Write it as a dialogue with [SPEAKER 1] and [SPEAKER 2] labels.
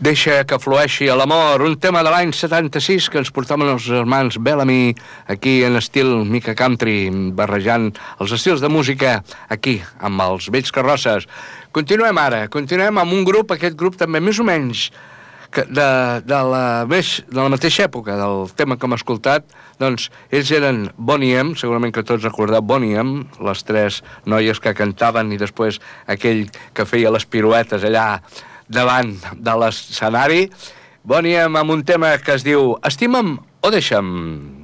[SPEAKER 1] Deixa que flueixi l'amor, un tema de l'any 76 que ens portaven els germans Bellamy aquí en estil Mica Country, barrejant els estils de música aquí, amb els vells carrosses. Continuem amb un grup, aquest grup també més o menys de la mateixa època del tema que hem escoltat. Doncs ells eren Boney M, segurament que tots recordeu Boney M, les tres noies que cantaven i després aquell que feia les piruetes allà davant de l'escenari. Boney M amb un tema que es diu Estima'm o deixa'm.